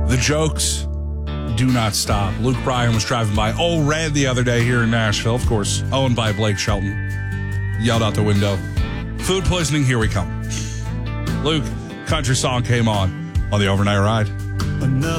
The jokes do not stop. Luke Bryan was driving by Old Red the other day here in Nashville, of course, owned by Blake Shelton. Yelled out the window, "Food poisoning, here we come." Luke, country song came on the overnight ride. Another